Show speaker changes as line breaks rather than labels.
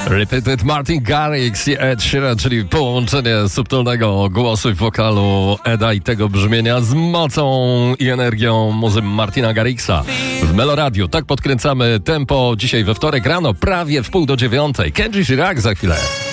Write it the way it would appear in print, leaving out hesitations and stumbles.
Repeated Martin Garrix i Ed Sheeran, czyli połączenie subtelnego głosu i wokalu Eda i tego brzmienia z mocą i energią muzy Martina Garrixa w Meloradiu. Tak podkręcamy tempo dzisiaj we wtorek rano, prawie w 8:30. Kenji Girac za chwilę.